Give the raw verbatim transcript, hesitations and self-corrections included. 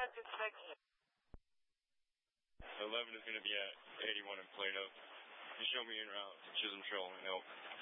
eleven is going to be at eighty-one in Plato. You show me en route to Chisholm Trail and help.